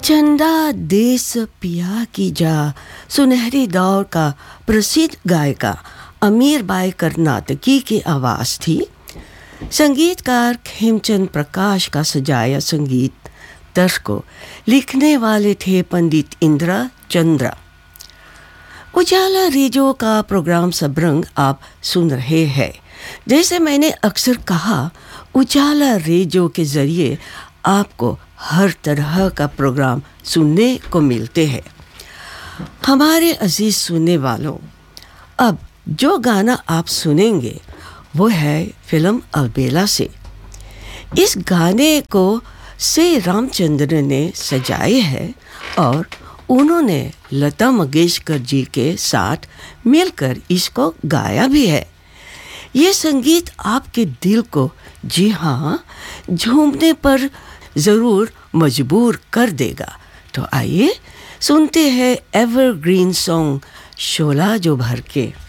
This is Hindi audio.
चंदा देश पिया की जा सुनहरी दौर का प्रसिद्ध गायिका अमीर बाई कर्नाटकी की आवाज़ थी। संगीतकार खेमचंद प्रकाश का सजाया संगीत दर्श को लिखने वाले थे पंडित इंदिरा चंद्रा। उजाला रेडियो का प्रोग्राम सबरंग आप सुन रहे हैं। जैसे मैंने अक्सर कहा, उजाला रेडियो के ज़रिए आपको हर तरह का प्रोग्राम सुनने को मिलते हैं। हमारे अजीज सुनने वालों, अब जो गाना आप सुनेंगे वो है फिल्म अलबेला से। इस गाने को से रामचंद्र ने सजाए है और उन्होंने लता मंगेशकर जी के साथ मिलकर इसको गाया भी है। ये संगीत आपके दिल को, जी हाँ, झूमने पर ज़रूर मजबूर कर देगा। तो आइए सुनते हैं एवरग्रीन सॉन्ग शोला जो भर के।